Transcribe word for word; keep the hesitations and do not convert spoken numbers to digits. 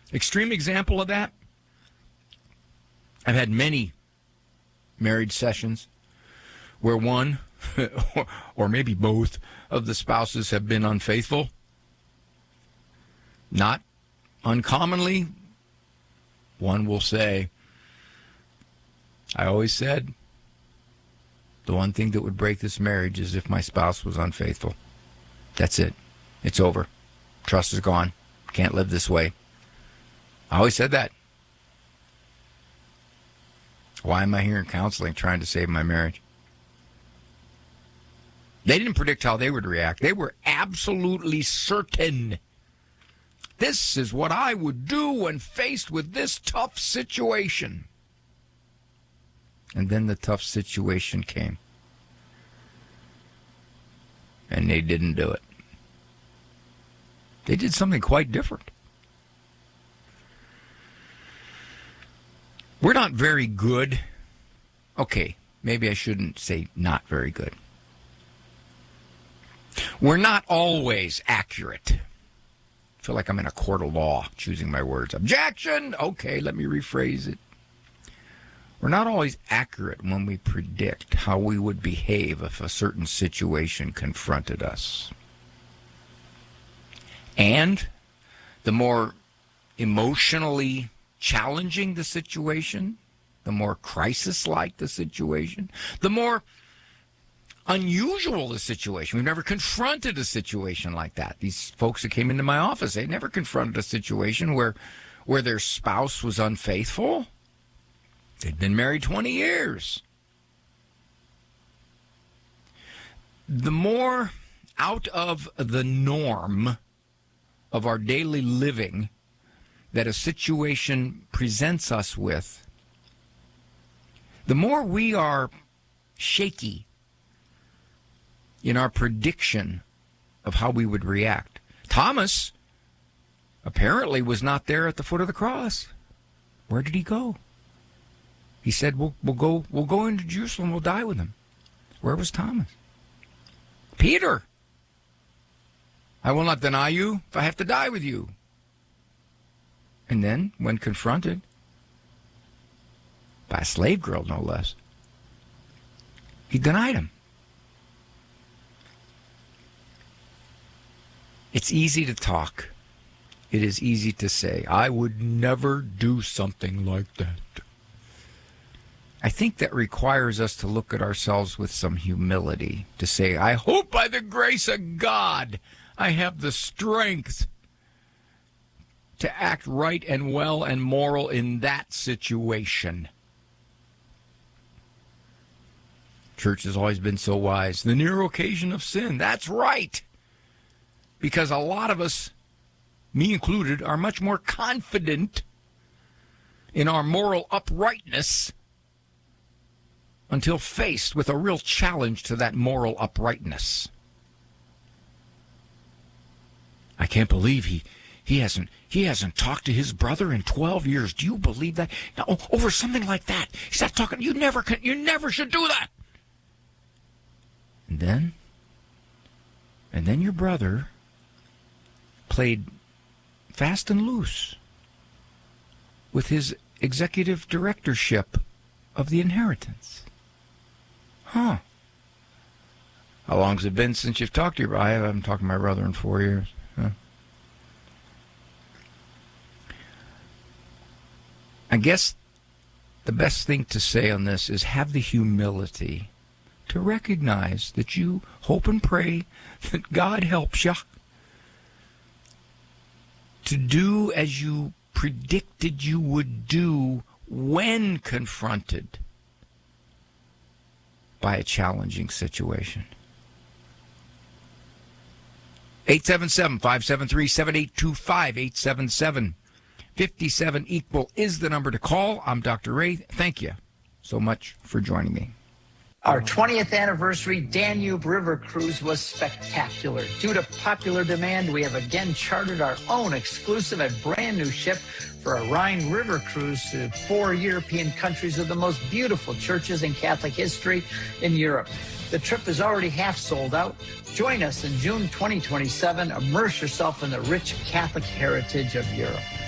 Extreme example of that, I've had many marriage sessions where one or maybe both of the spouses have been unfaithful. Not uncommonly, one will say, I always said the one thing that would break this marriage is if my spouse was unfaithful. That's it. It's over. Trust is gone. Can't live this way. I always said that. Why am I here in counseling trying to save my marriage? They didn't predict how they would react. They were absolutely certain. This is what I would do when faced with this tough situation. And then the tough situation came. And they didn't do it. They did something quite different. We're not very good. Okay, maybe I shouldn't say not very good. We're not always accurate. I feel like I'm in a court of law, choosing my words. Objection! Okay, let me rephrase it. We're not always accurate when we predict how we would behave if a certain situation confronted us. And the more emotionally challenging the situation, the more crisis-like the situation, the more unusual the situation. We've never confronted a situation like that. These folks that came into my office, they never confronted a situation where, where their spouse was unfaithful. They'd been married twenty years. The more out of the norm of our daily living that a situation presents us with, the more we are shaky in our prediction of how we would react. Thomas apparently was not there at the foot of the cross. Where did he go? He said, we'll, we'll go we'll go into Jerusalem, we'll die with him. Where was Thomas? Peter, I will not deny you if I have to die with you. And then, when confronted by a slave girl, no less, he denied him. It's easy to talk. It is easy to say, I would never do something like that. I think that requires us to look at ourselves with some humility, to say, I hope by the grace of God I have the strength to act right and well and moral in that situation. Church has always been so wise. The near occasion of sin. That's right. Because a lot of us, me included, are much more confident in our moral uprightness until faced with a real challenge to that moral uprightness. I can't believe he he hasn't he hasn't talked to his brother in twelve years. Do you believe that? Now, over something like that, he's not talking. You never can. You never should do that. And then, and then your brother played fast and loose with his executive directorship of the inheritance. Huh. How long's it been since you've talked to your brother? I haven't talked to my brother in four years. Huh. I guess the best thing to say on this is have the humility to recognize that you hope and pray that God helps you to do as you predicted you would do when confronted by a challenging situation. eight seven seven, five seven three, seven eight two five, eight seven seven, five seven equal is the number to call. I'm Doctor Ray. Thank you so much for joining me. Our twentieth anniversary Danube River Cruise was spectacular. Due to popular demand, we have again chartered our own exclusive and brand new ship for a Rhine River cruise to four European countries with the most beautiful churches in Catholic history in Europe. The trip is already half sold out. Join us in June twenty twenty-seven. Immerse yourself in the rich Catholic heritage of Europe.